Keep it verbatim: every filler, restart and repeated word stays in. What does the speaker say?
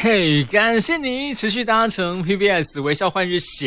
嘿，感谢你持续搭乘 P B S 微笑换日线。